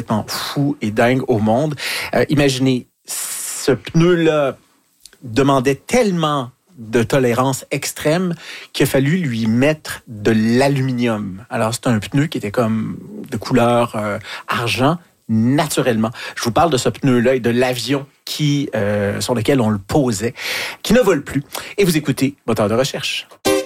complètement fou et dingue au monde. Imaginez, ce pneu-là demandait tellement de tolérance extrême qu'il a fallu lui mettre de l'aluminium. Alors, c'est un pneu qui était comme de couleur argent, naturellement. Je vous parle de ce pneu-là et de l'avion sur lequel on le posait, qui ne vole plus. Et vous écoutez Moteur de recherche.